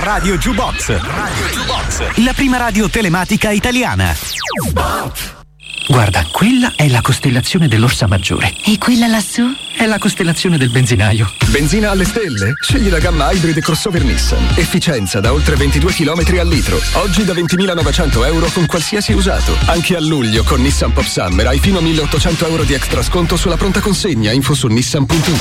Radio Jukebox. La prima radio telematica italiana. Guarda, quella è la costellazione dell'Orsa Maggiore. E quella lassù? È la costellazione del benzinaio. Benzina alle stelle? Scegli la gamma Hybrid e crossover Nissan. Efficienza da oltre 22 km al litro. Oggi da 20.900 euro con qualsiasi usato. Anche a luglio con Nissan Pop Summer hai fino a 1.800 euro di extra sconto sulla pronta consegna. Info su nissan.it.